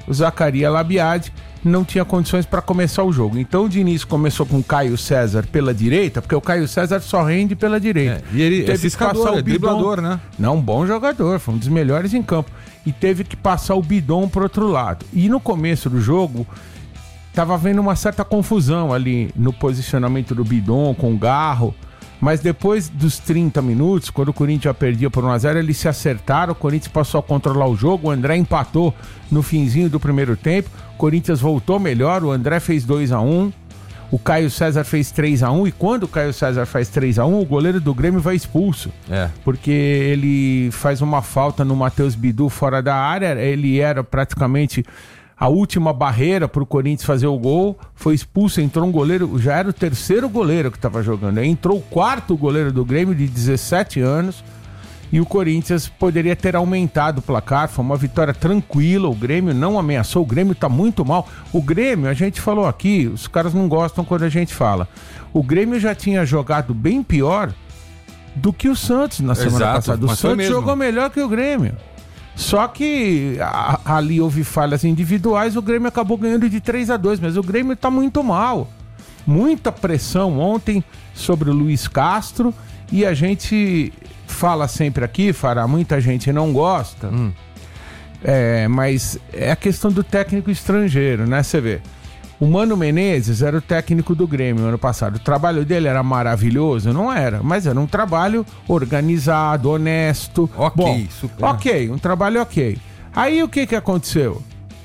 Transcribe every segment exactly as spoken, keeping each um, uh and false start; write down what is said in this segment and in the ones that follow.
o Zacarias Labiade não tinha condições para começar o jogo. Então o Diniz começou com o Caio César pela direita, porque o Caio César só rende pela direita. É, e ele é ciscador, é driblador, né? Não, um bom jogador, foi um dos melhores em campo. E teve que passar o Bidon pro outro lado. E no começo do jogo, tava havendo uma certa confusão ali no posicionamento do Bidon com o Garro. Mas depois dos trinta minutos, quando o Corinthians já perdia por um a zero, eles se acertaram, o Corinthians passou a controlar o jogo, o André empatou no finzinho do primeiro tempo, o Corinthians voltou melhor, o André fez dois a um, o Caio César fez três a um, e quando o Caio César faz três a um, o goleiro do Grêmio vai expulso. É. Porque ele faz uma falta no Matheus Bidu fora da área, ele era praticamente a última barreira para o Corinthians fazer o gol, foi expulso, entrou um goleiro, já era o terceiro goleiro que estava jogando, aí entrou o quarto goleiro do Grêmio de dezessete anos, e o Corinthians poderia ter aumentado o placar, foi uma vitória tranquila, o Grêmio não ameaçou, o Grêmio tá muito mal, o Grêmio, a gente falou aqui, os caras não gostam quando a gente fala, o Grêmio já tinha jogado bem pior do que o Santos na semana Exato, passada, o Santos jogou melhor que o Grêmio. Só que a, ali houve falhas individuais, o Grêmio acabou ganhando de três a dois, mas o Grêmio tá muito mal. Muita pressão ontem sobre o Luiz Castro, e a gente fala sempre aqui, Fará, muita gente não gosta, hum. é, mas é a questão do técnico estrangeiro, né? Você vê, o Mano Menezes era o técnico do Grêmio ano passado. O trabalho dele era maravilhoso? Não era, mas era um trabalho organizado, honesto. Ok, Bom, super. Ok, um trabalho ok. Aí o que que aconteceu?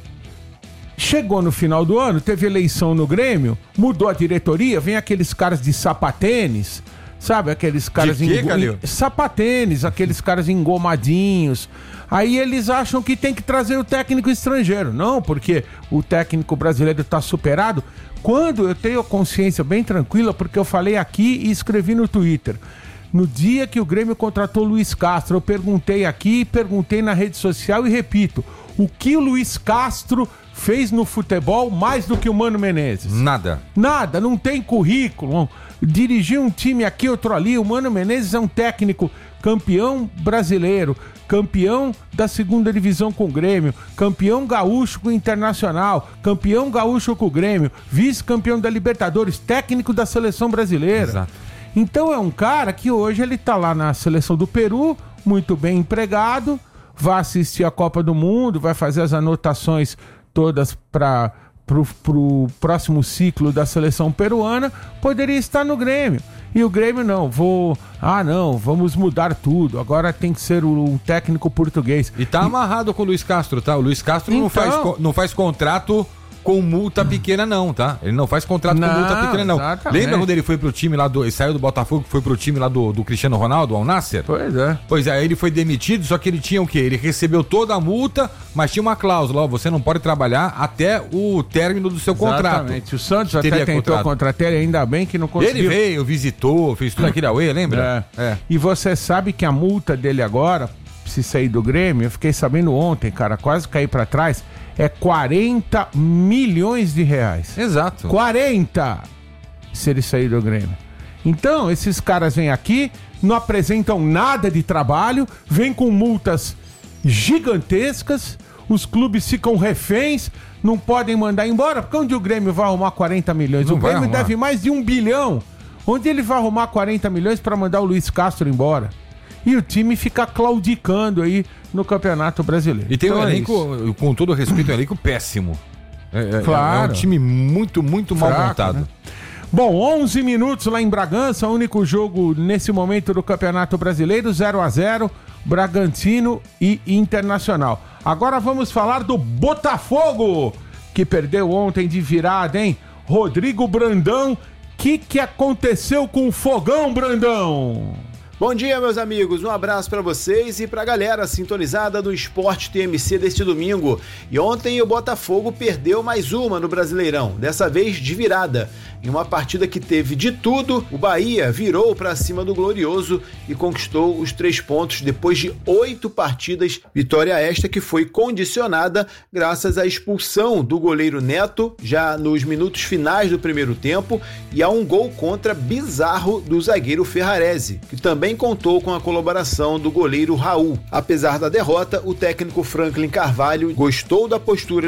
Chegou no final do ano, teve eleição no Grêmio, mudou a diretoria, vem aqueles caras de sapatênis, sabe? Aqueles caras... De quê, Calil? Sapatênis, aqueles caras engomadinhos. Aí eles acham que tem que trazer o técnico estrangeiro. Não, porque o técnico brasileiro está superado. Quando eu tenho a consciência bem tranquila, porque eu falei aqui e escrevi no Twitter. No dia que o Grêmio contratou o Luiz Castro, eu perguntei aqui, perguntei na rede social e repito. O que o Luiz Castro fez no futebol mais do que o Mano Menezes? Nada. Nada, não tem currículo. Dirigiu um time aqui, outro ali. O Mano Menezes é um técnico campeão brasileiro, campeão da segunda divisão com o Grêmio, campeão gaúcho com o Internacional, campeão gaúcho com o Grêmio, vice-campeão da Libertadores, técnico da seleção brasileira. Exato. Então é um cara que hoje ele tá lá na seleção do Peru, muito bem empregado, vai assistir a Copa do Mundo, vai fazer as anotações todas para pro, pro próximo ciclo da seleção peruana, poderia estar no Grêmio. E o Grêmio não, vou... Ah, não, vamos mudar tudo. Agora tem que ser um técnico português. E tá e... amarrado com o Luiz Castro, tá? O Luiz Castro então... não, faz, não faz contrato com multa pequena não, tá? Ele não faz contrato não, com multa pequena não. Exatamente. Lembra quando ele foi pro time lá do... Ele saiu do Botafogo, foi pro time lá do, do Cristiano Ronaldo, Al Nassr? Pois é. Pois é, aí ele foi demitido, só que ele tinha o quê? Ele recebeu toda a multa, mas tinha uma cláusula, ó, você não pode trabalhar até o término do seu contrato. Exatamente. O Santos até tentou contrato. contratar ele, ainda bem que não conseguiu. Ele veio, visitou, fez tudo aquele auê, lembra? É. é. E você sabe que a multa dele agora, se sair do Grêmio, eu fiquei sabendo ontem, cara, quase caí pra trás, é quarenta milhões de reais. Exato. quarenta se ele sair do Grêmio. Então, esses caras vêm aqui, não apresentam nada de trabalho, vêm com multas gigantescas, os clubes ficam reféns, não podem mandar embora, porque onde o Grêmio vai arrumar quarenta milhões? Não o Grêmio arrumar. Deve mais de um bilhão. Onde ele vai arrumar quarenta milhões para mandar o Luiz Castro embora? E o time fica claudicando aí no Campeonato Brasileiro. E tem então um elenco, é com todo respeito, um elenco péssimo. É, claro. É um time muito, muito Fraco, mal montado. Né? Bom, onze minutos lá em Bragança, único jogo nesse momento do Campeonato Brasileiro, zero a zero, Bragantino e Internacional. Agora vamos falar do Botafogo, que perdeu ontem de virada, hein? Rodrigo Brandão, o que, que aconteceu com o Fogão, Brandão? Bom dia, meus amigos, um abraço para vocês e para a galera sintonizada do Esporte T M C deste domingo. E ontem o Botafogo perdeu mais uma no Brasileirão, dessa vez de virada. Em uma partida que teve de tudo, o Bahia virou para cima do Glorioso e conquistou os três pontos depois de oito partidas. Vitória esta que foi condicionada graças à expulsão do goleiro Neto, já nos minutos finais do primeiro tempo, e a um gol contra bizarro do zagueiro Ferrarese, que também contou com a colaboração do goleiro Raul. Apesar da derrota, o técnico Franklin Carvalho gostou da postura